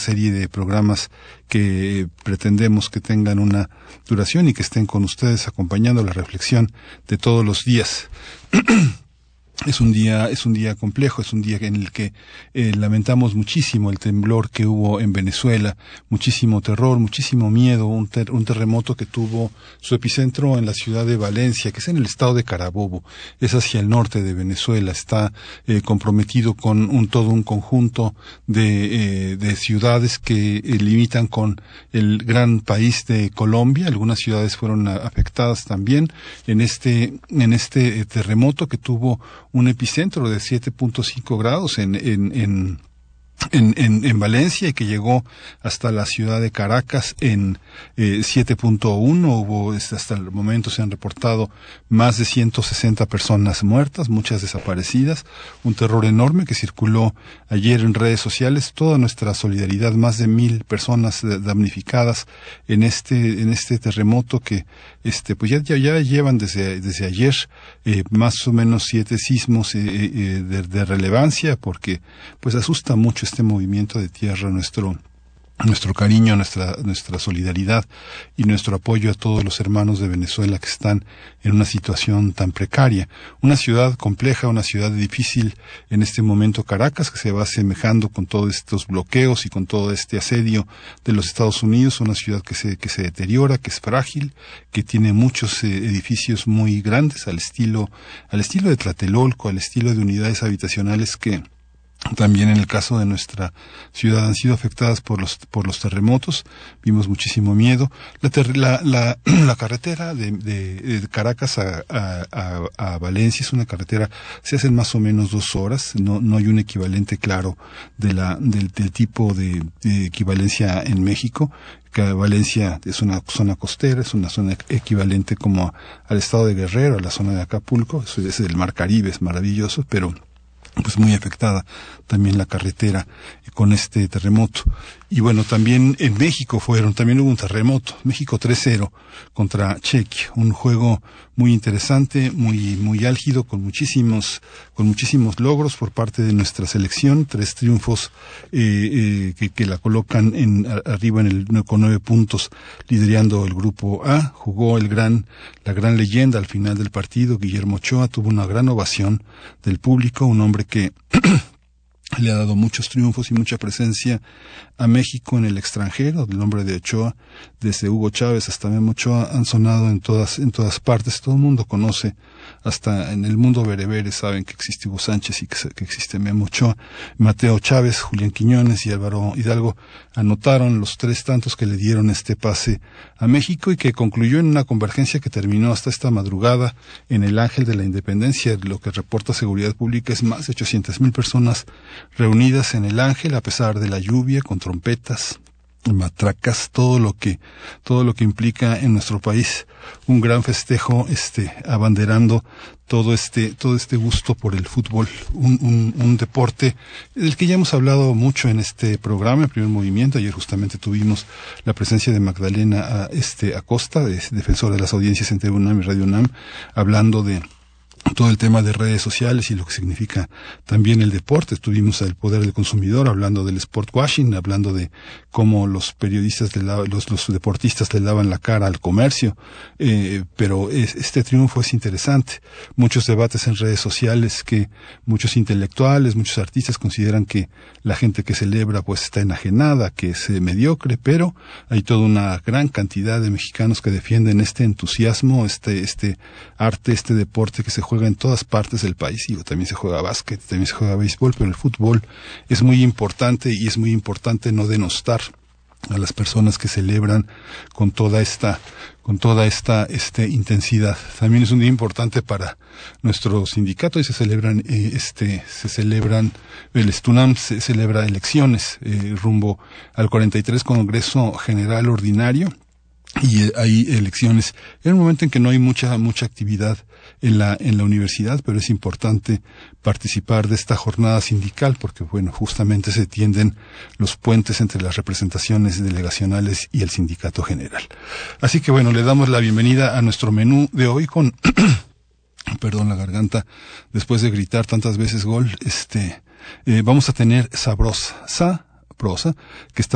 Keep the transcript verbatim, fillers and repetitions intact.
serie de programas que pretendemos que tengan una duración y que estén con ustedes acompañando la reflexión de todos los días. Es un día, es un día complejo, es un día en el que eh, lamentamos muchísimo el temblor que hubo en Venezuela, muchísimo terror, muchísimo miedo, un, ter, un terremoto que tuvo su epicentro en la ciudad de Valencia, que es en el estado de Carabobo, es hacia el norte de Venezuela, está eh, comprometido con un todo un conjunto de, eh, de ciudades que eh, limitan con el gran país de Colombia. Algunas ciudades fueron a, afectadas también en este, en este eh, terremoto que tuvo un epicentro de siete punto cinco grados en, en, en, en, en, en Valencia y que llegó hasta la ciudad de Caracas en eh, siete punto uno. Hubo, hasta el momento se han reportado más de ciento sesenta personas muertas, muchas desaparecidas, un terror enorme que circuló ayer en redes sociales. Toda nuestra solidaridad, más de mil personas damnificadas en este, en este terremoto que este pues ya, ya, ya llevan desde, desde ayer eh, más o menos siete sismos eh, eh, de, de relevancia, porque pues asusta mucho este movimiento de tierra. Nuestro nuestro cariño, nuestra nuestra solidaridad y nuestro apoyo a todos los hermanos de Venezuela que están en una situación tan precaria. Una ciudad compleja, una ciudad difícil en este momento, Caracas, que se va asemejando con todos estos bloqueos y con todo este asedio de los Estados Unidos, una ciudad que se que se deteriora, que es frágil, que tiene muchos eh, edificios muy grandes al estilo al estilo de Tlatelolco, al estilo de unidades habitacionales que también en el caso de nuestra ciudad han sido afectadas por los por los terremotos. Vimos muchísimo miedo. La ter, la, la, la carretera de, de, de Caracas a, a, a Valencia es una carretera, se hacen más o menos dos horas. No no hay un equivalente claro de la del, del tipo de, de equivalencia en México. Que Valencia es una zona costera, es una zona equivalente como al estado de Guerrero, a la zona de Acapulco. Eso es el Mar Caribe, es maravilloso, pero pues muy afectada también la carretera con este terremoto. Y bueno, también en México fueron, también hubo un terremoto, México tres cero contra Chequia, un juego muy interesante, muy muy álgido, con muchísimos con muchísimos logros por parte de nuestra selección, tres triunfos eh, eh, que, que la colocan en arriba en el con nueve puntos, liderando el grupo A. Jugó el gran la gran leyenda al final del partido, Guillermo Ochoa, tuvo una gran ovación del público, un hombre que le ha dado muchos triunfos y mucha presencia a México en el extranjero. El nombre de Ochoa, desde Hugo Chávez hasta Memo Ochoa, han sonado en todas en todas partes. Todo el mundo conoce, hasta en el mundo berebere saben que existe Hugo Sánchez y que, que existe Memo Ochoa. Mateo Chávez, Julián Quiñones y Álvaro Hidalgo anotaron los tres tantos que le dieron este pase a México y que concluyó en una convergencia que terminó hasta esta madrugada en el Ángel de la Independencia. Lo que reporta Seguridad Pública es más de ochocientas mil personas reunidas en el Ángel, a pesar de la lluvia, con trompetas, matracas, todo lo que todo lo que implica en nuestro país un gran festejo, este abanderando todo este todo este gusto por el fútbol, un, un, un deporte del que ya hemos hablado mucho en este programa, en Primer Movimiento. Ayer justamente tuvimos la presencia de Magdalena este Acosta, de, defensora de las audiencias en T V UNAM y Radio UNAM, hablando de todo el tema de redes sociales y lo que significa también el deporte. Estuvimos al Poder del Consumidor hablando del sport washing, hablando de cómo los periodistas, le lavan, los, los deportistas le lavan la cara al comercio, eh, pero es, este triunfo es interesante. Muchos debates en redes sociales que muchos intelectuales, muchos artistas consideran que la gente que celebra pues está enajenada, que es eh, mediocre, pero hay toda una gran cantidad de mexicanos que defienden este entusiasmo, este, este arte, este deporte que se juega en todas partes del país. Y también se juega básquet, también se juega béisbol, pero el fútbol es muy importante y es muy importante no denostar a las personas que celebran con toda esta con toda esta este intensidad. También es un día importante para nuestro sindicato y se celebran eh, este se celebran el STUNAM se celebra elecciones eh, rumbo al cuarenta y tres Congreso General Ordinario. Y hay elecciones en un momento en que no hay mucha mucha actividad en la en la universidad, pero es importante participar de esta jornada sindical porque bueno, justamente se tienden los puentes entre las representaciones delegacionales y el sindicato general. Así que bueno, le damos la bienvenida a nuestro menú de hoy con perdón la garganta después de gritar tantas veces gol. Este eh, vamos a tener sabrosa, sabrosa, que está